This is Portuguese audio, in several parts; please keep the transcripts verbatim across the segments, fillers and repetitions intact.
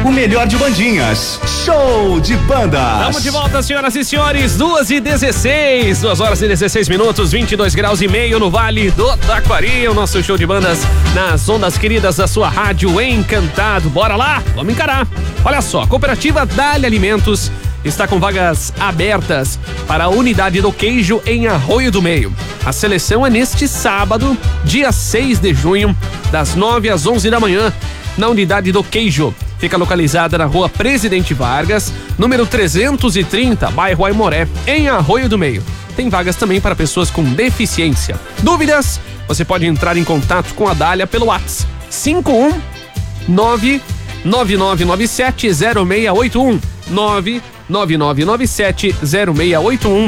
O melhor de bandinhas. Show de bandas. Estamos de volta, senhoras e senhores. duas e dezesseis. duas horas e dezesseis minutos, vinte e dois graus e meio no Vale do Taquari. O nosso show de bandas nas ondas queridas da sua rádio Encantado. Bora lá? Vamos encarar. Olha só, a cooperativa Dália Alimentos está com vagas abertas para a unidade do queijo em Arroio do Meio. A seleção é neste sábado, dia seis de junho, das nove às onze da manhã, na unidade do queijo. Fica localizada na rua Presidente Vargas, número trezentos e trinta, bairro Aimoré, em Arroio do Meio. Tem vagas também para pessoas com deficiência. Dúvidas? Você pode entrar em contato com a Dália pelo WhatsApp cinco um nove nove nove nove sete zero seis oito um nove nove nove nove sete zero seis oito um.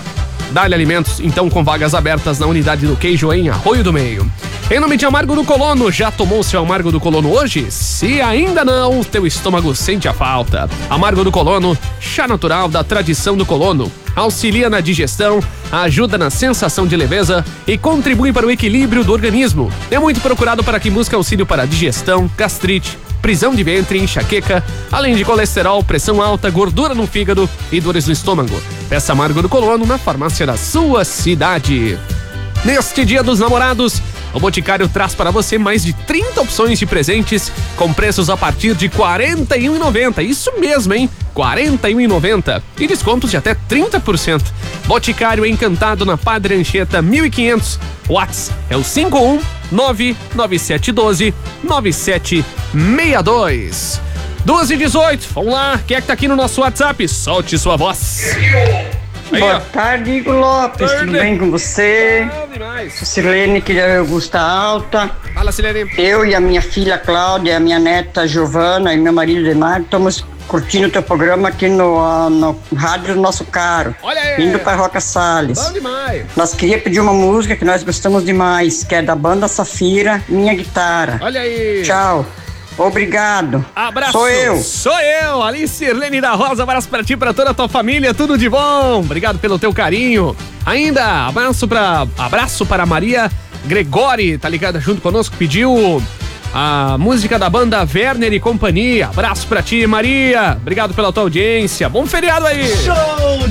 Dália Alimentos, então, com vagas abertas na unidade do queijo em Arroio do Meio. Em nome de Amargo do Colono, já tomou seu Amargo do Colono hoje? Se ainda não, teu estômago sente a falta. Amargo do Colono, chá natural da tradição do colono. Auxilia na digestão, ajuda na sensação de leveza e contribui para o equilíbrio do organismo. É muito procurado para quem busca auxílio para digestão, gastrite, prisão de ventre, enxaqueca, além de colesterol, pressão alta, gordura no fígado e dores no estômago. Peça Amargo do Colono na farmácia da sua cidade. Neste Dia dos Namorados, o Boticário traz para você mais de trinta opções de presentes com preços a partir de quarenta e um reais e noventa centavos. Isso mesmo, hein? quarenta e um reais e noventa centavos. E descontos de até trinta por cento. Boticário Encantado na Padre Anchieta mil e quinhentos. WhatsApp é o cinco um nove nove sete um dois nove sete seis dois. duas e dezoito. Vamos lá. Quem é que tá aqui no nosso WhatsApp? Solte sua voz. Aí, Boa ó. tarde, Igor Lopes, Tarde. tudo bem com você? Bom demais. Sou Silene, que é Augusta Alta. Fala, Silene. Eu e a minha filha Cláudia, a minha neta Giovana e meu marido Demar estamos curtindo o teu programa aqui no, ah, no Rádio do Nosso Caro. Olha aí. Indo para Roca Salles. Bom demais. Nós queríamos pedir uma música que nós gostamos demais, que é da banda Safira, Minha Guitarra. Olha aí. Tchau. Obrigado. Abraço. Sou eu. Sou eu, Alice Irlene da Rosa. Abraço pra ti e pra toda a tua família. Tudo de bom. Obrigado pelo teu carinho. Ainda, abraço pra, abraço para Maria Gregori, tá ligada junto conosco, pediu a música da banda Werner e Companhia. Abraço pra ti, Maria. Obrigado pela tua audiência. Bom feriado aí. Show